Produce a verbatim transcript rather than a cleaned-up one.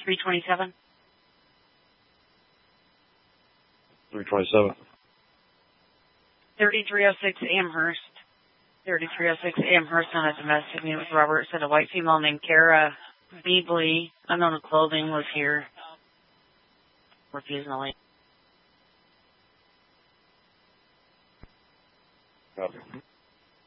three twenty-seven. three twenty-seven. thirty-three oh six Amherst. thirty-three oh six Amherst on a domestic unit with Robert said a white female named Kara Beebley, unknown of clothing, was here. Refusing to leave. Copy.